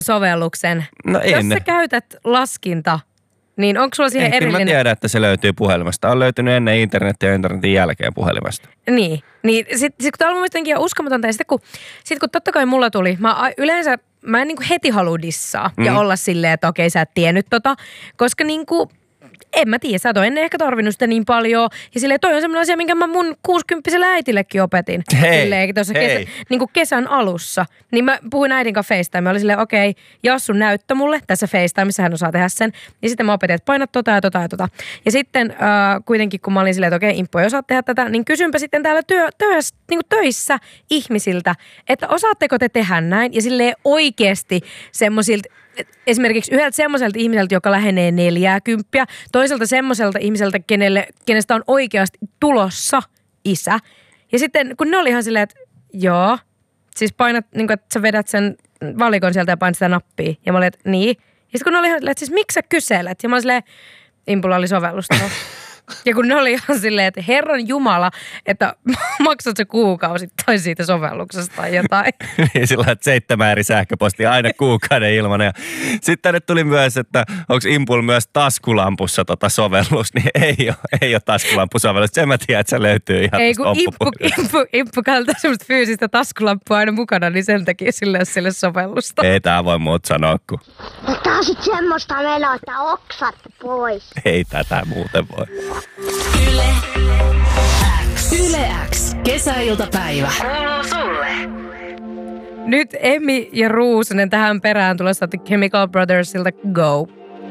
sovelluksen. No Jos sä käytät laskinta, niin onko sulla siihen erillinen? Kyllä mä tiedän, että se löytyy puhelimesta. On löytynyt ennen internetiä ja internetin jälkeen puhelimesta. Niin sit kun tää on mun mielestä ihan uskomatonta. Ja sit kun totta kai mulla tuli, mä en niinku heti halua dissaa ja olla silleen, että okei, sä et tiennyt koska niinku en mä tiedä, sä et ole ennen ehkä tarvinnut sitä niin paljon. Ja silleen toi on semmoinen asia, minkä mä mun 60-vuotiaille äitillekin opetin. Silleen tuossa niinku kesän alussa. Niin mä puhuin äidin kanssa FaceTime. Mä olin silleen, okei, Jassu näyttö mulle tässä FaceTimeissa, hän osaa tehdä sen. Ja sitten mä opetin, että paina tota ja tota ja tota. Ja sitten kuitenkin, kun mä olin silleen, että okei, Imppu ei osaa tehdä tätä, niin kysynpä sitten täällä niinku töissä ihmisiltä, että osaatteko te tehdä näin? Ja silleen oikeasti semmoisilta, esimerkiksi yhdeltä semmoiselta ihmiseltä, joka lähenee 40, toiselta semmoiselta ihmiseltä, kenestä on oikeasti tulossa isä. Ja sitten kun ne oli ihan silleen, että joo, siis painat, niin kuin, että sä vedät sen valikon sieltä ja painat sitä nappia. Ja mä olin, että niin. Ja sitten kun ne oli ihan silleen, että siis miksi sä kyselet? Ja mä olin silleen, Impulla oli sovellusta. Ja kun ne oli ihan silleen, että Herran Jumala, että maksat se kuukausittain siitä sovelluksesta tai jotain. Niin sillä että 7 eri sähköpostia aina kuukauden ilman. Ja sitten tänne tuli myös, että onko Impul myös taskulampussa sovellus, niin ei ole taskulampusovellus. Sen mä tiedän, että se löytyy ihan ei, kun Imppu kaltaa semmoista fyysistä taskulampua aina mukana, niin sen takia sillä ei ole sille sovellusta. Ei tää voi muut sanoa, kun... Tää on sit semmoista menoa, että oksat pois. Ei tätä muuten voi. Yle X. Kesäiltapäivä. Kuuluu sulle. Nyt Emmi ja Ruusunen tähän perään tulossa Chemical Brothersilta Go.